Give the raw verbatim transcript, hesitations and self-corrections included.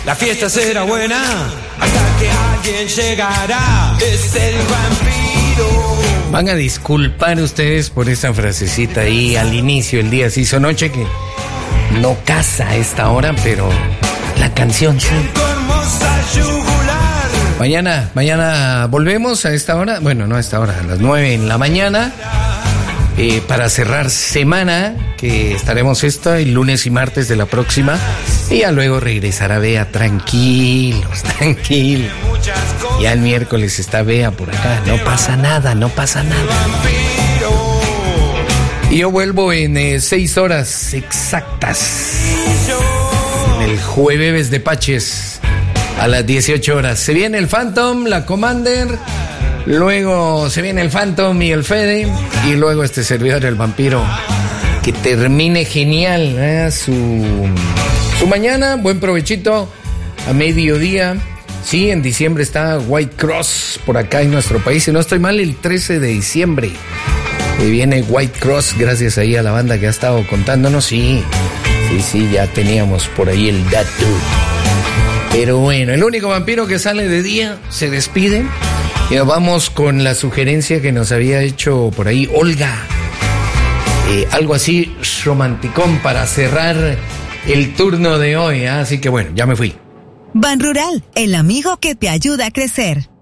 La fiesta será buena hasta que alguien llegará. Es el vampiro. Van a disculpar ustedes por esa frasecita ahí al inicio, el día se hizo noche, que no casa a esta hora, pero la canción sí. Mañana, mañana volvemos a esta hora, bueno, no a esta hora, a las nueve en la mañana, eh, para cerrar semana, que estaremos esta el lunes y martes de la próxima, y ya luego regresará Bea, tranquilos, tranquilos. Ya el miércoles está Bea por acá, no pasa nada, no pasa nada. Y yo vuelvo en eh, seis horas exactas, en el jueves de Paches, a las dieciocho horas. Se viene el Phantom, la Commander, luego se viene el Phantom y el Fede, y luego este servidor, el vampiro. Que termine genial ¿eh? su, su mañana, buen provechito a mediodía. Sí, en diciembre está White Cross por acá en nuestro país, si no estoy mal, el trece de diciembre. Y viene White Cross, gracias ahí a la banda que ha estado contándonos. Sí, sí, sí, ya teníamos por ahí el dato. Pero bueno, el único vampiro que sale de día se despide. Y nos vamos con la sugerencia que nos había hecho por ahí Olga. Eh, algo así romanticón para cerrar el turno de hoy. ¿eh? Así que bueno, ya me fui. Ban Rural, el amigo que te ayuda a crecer.